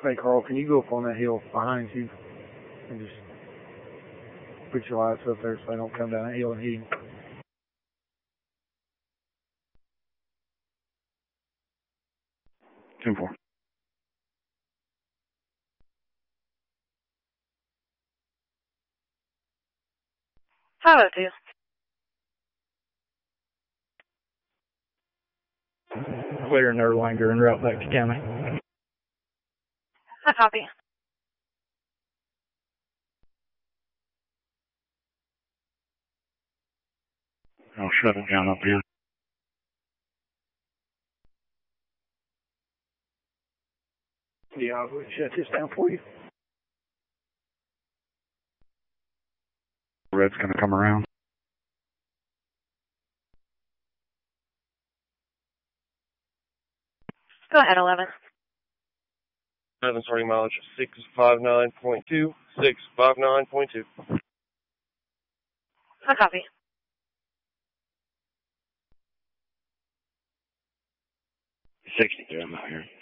Hey, Carl, can you go up on that hill behind you and just put your lights up there so they don't come down that hill and hit him? Ten four. Hello, two. Clear in Erlanger and route back to county. I copy. I'll shut it down up here. Yeah, I'll shut this down for you. Red's gonna come around. Go ahead, 11. 11 starting mileage 659.2, 659.2. I copy. I'm out here.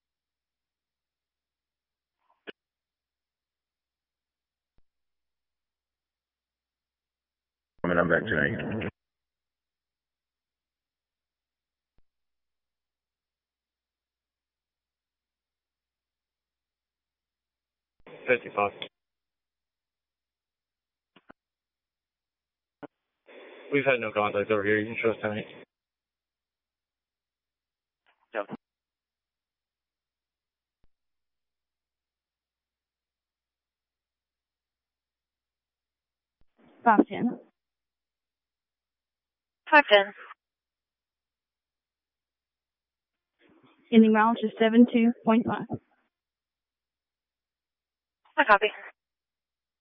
I'm back tonight. 55. We've had no contact over here. You can trust tonight. Yep. Bob 10. 510. Ending mileage is 72.5. I copy.